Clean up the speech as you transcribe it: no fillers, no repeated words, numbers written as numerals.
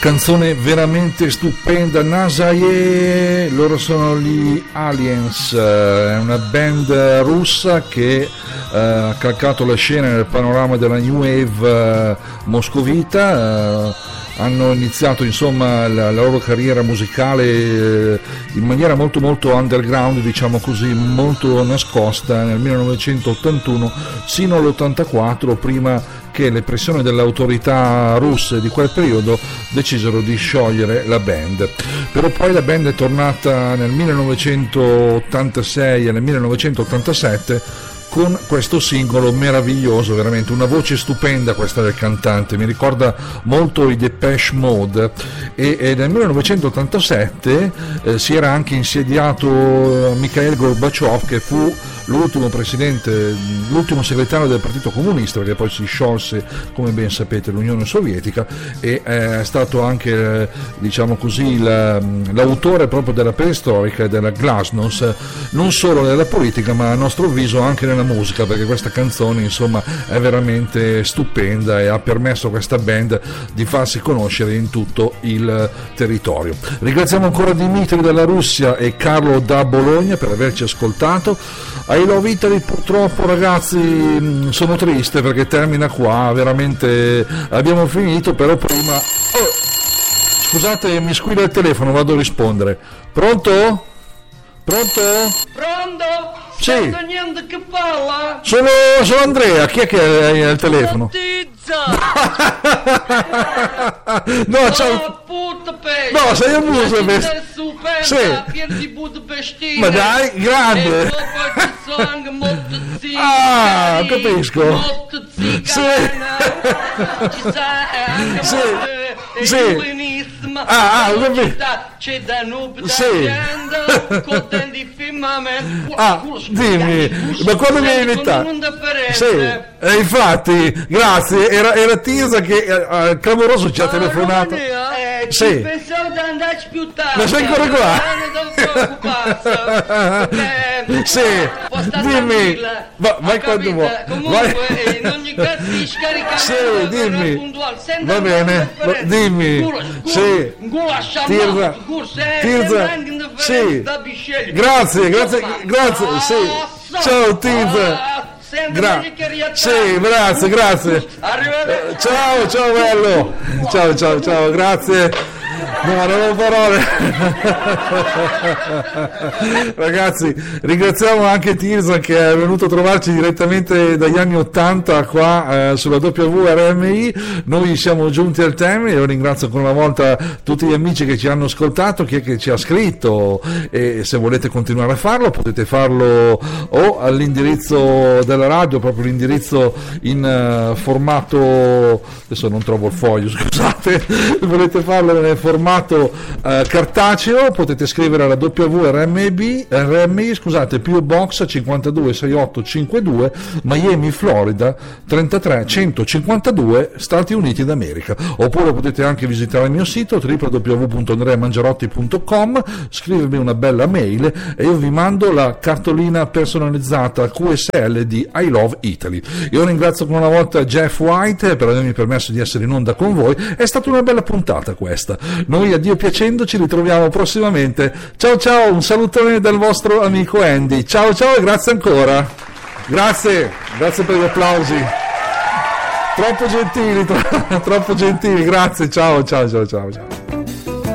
Canzone veramente stupenda, Nasaye, loro sono gli Aliens, è una band russa che ha calcato la scena nel panorama della New Wave moscovita. Hanno iniziato insomma la loro carriera musicale in maniera molto molto underground, diciamo così, molto nascosta nel 1981 sino all'84, prima che le pressioni delle autorità russe di quel periodo decisero di sciogliere la band. Però poi la band è tornata nel 1986 e nel 1987 con questo singolo meraviglioso, veramente una voce stupenda questa del cantante, mi ricorda molto i Depeche Mode, e nel 1987 si era anche insediato Mikhail Gorbaciov, che fu l'ultimo presidente, l'ultimo segretario del Partito Comunista, perché poi si sciolse, come ben sapete, l'Unione Sovietica, e è stato anche, diciamo così, l'autore proprio della perestroica e della glasnost, non solo nella politica ma a nostro avviso anche nella musica, perché questa canzone insomma è veramente stupenda e ha permesso a questa band di farsi conoscere in tutto il territorio. Ringraziamo ancora Dimitri dalla Russia e Carlo da Bologna per averci ascoltato. I Love Italy, purtroppo ragazzi sono triste perché termina qua, veramente abbiamo finito, però prima scusate, mi squilla il telefono, vado a rispondere. Pronto? Pronto? Pronto? Sì. Niente che parla? Sono Andrea, chi è che hai al telefono? No, ciao. No, sei un muso. Sì. Ma dai, grande. Ah, capisco. Sì. Sì. C'è da dimmi, ma quando mi hai invitato? Sì, infatti, grazie, era Tirza che clamoroso ci ha telefonato. Sì. Pensavo di andarci più tardi. Ma sei ancora qua? Sì, dimmi, vai quando vuoi. Comunque, in ogni caso si scarica. Sì, dimmi. Va bene, dimmi. Sì. Tirza. Sì. Grazie. Sì. Ciao Tirza. Sì, grazie. Ciao bello. Ciao, grazie. No, non ho parole. Ragazzi, ringraziamo anche Tirza che è venuto a trovarci direttamente dagli anni 80 qua sulla WRMI. Noi siamo giunti al termine. Io ringrazio ancora una volta tutti gli amici che ci hanno ascoltato, chi è che ci ha scritto, e se volete continuare a farlo potete farlo o all'indirizzo della radio, proprio l'indirizzo in formato, adesso non trovo il foglio, scusate, volete farlo nel formato cartaceo, potete scrivere alla WRMI, PO Box 526852, Miami, Florida 33152, Stati Uniti d'America. Oppure potete anche visitare il mio sito www.andreamangiarotti.com, scrivermi una bella mail e io vi mando la cartolina personalizzata QSL di I Love Italy. Io ringrazio ancora una volta Jeff White per avermi permesso di essere in onda con voi. È stata una bella puntata questa. Noi, a Dio piacendo, ci ritroviamo prossimamente. Ciao, un salutone dal vostro amico Andy. Ciao e grazie ancora. Grazie per gli applausi. Troppo gentili, grazie. Ciao.